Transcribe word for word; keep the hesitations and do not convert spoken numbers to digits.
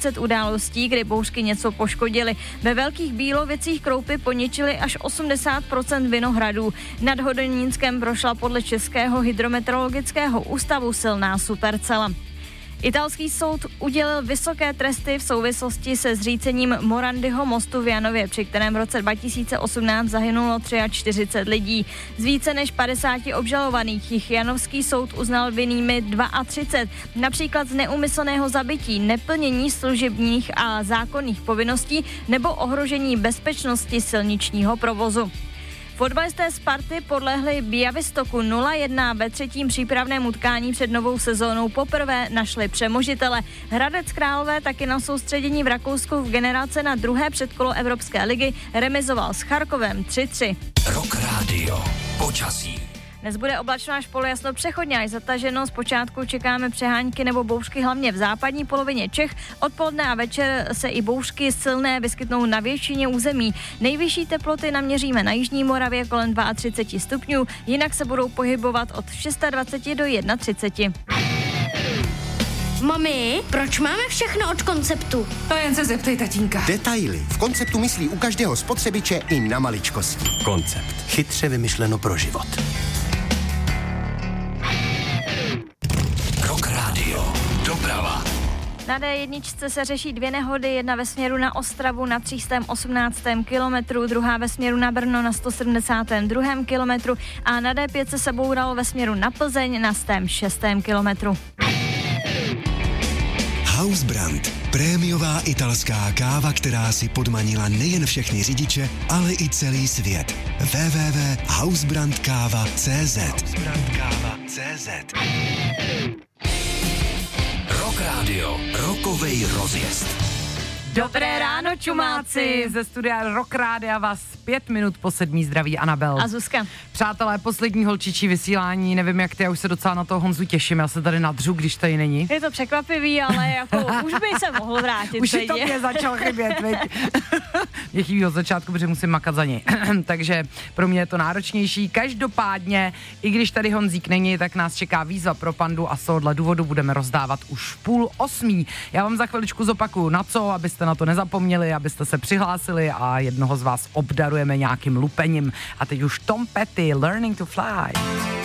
čtyřicet událostí, kdy bouřky něco poškodily. Ve Velkých Bílovicích kroupy poničily až osmdesát procent vinohradů. Nad Hodonínskem prošla podle Českého hydrometeorologického ústavu silná supercela. Italský soud udělil vysoké tresty v souvislosti se zřícením Morandiho mostu v Janově, při kterém v roce dva tisíce osmnáct zahynulo čtyřicet tři lidí. Z více než padesáti obžalovaných jich Janovský soud uznal vinnými třicet dva, například z neúmyslného zabití, neplnění služebních a zákonných povinností nebo ohrožení bezpečnosti silničního provozu. Fotbalisté Sparty podlehli Biavystoku nula jedna ve třetím přípravném utkání před novou sezónou. Poprvé našli přemožitele. Hradec Králové taky na soustředění v Rakousku v generace na druhé předkolo Evropské ligy remizoval s Charkovem tři tři. Rock Radio. Počasí. Dnes bude oblačno až polojasno, přechodně až zataženo. Zpočátku čekáme přehánky nebo bouřky hlavně v západní polovině Čech. Odpoledne a večer se i bouřky silné vyskytnou na většině území. Nejvyšší teploty naměříme na jižní Moravě kolem třicet dva stupňů, jinak se budou pohybovat od dvacet šest do třicet jedna. Mami, proč máme všechno od Konceptu? To jen se zeptej tatínka. Detaily. V Konceptu myslí u každého spotřebiče i na maličkosti. Koncept. Chytře vymyšleno pro život. Rock Radio. Doprava. Na dé jedna se řeší dvě nehody, jedna ve směru na Ostravu na tři sta osmnáctém kilometru, druhá ve směru na Brno na sto sedmdesátém druhém kilometru a na dé pět se seboural ve směru na Plzeň na sto šestém kilometru. Hausbrand. Prémiová italská káva, která si podmanila nejen všechny řidiče, ale i celý svět. w w w tečka hausbrandkáva tečka cé zet Hausbrandkáva tečka cé zet Rock Radio. Rockovej rozjezd. Dobré ráno, čumáci! Ze studia Rock Rádia vás pět minut po sedmí zdraví Anabel. A Zuzka. Přátelé, poslední holčičí vysílání, nevím jak ty, já už se docela na toho Honzu těším, já se tady nadřu, když tady není. Je to překvapivý, ale jako už by se mohl vrátit. Už si to mě začal chybět, veď. Mě chybí od začátku, protože musím makat za něj. Takže pro mě je to náročnější. Každopádně, i když tady Honzík není, tak nás čeká výzva pro Pandu a z tohohle důvodu budeme rozdávat už v půl osmí. Já vám za chviličku zopakuju na co, abyste na to nezapomněli, abyste se přihlásili a jednoho z vás obdarujeme nějakým lupením. A teď už Tom Petty, Learning to Fly.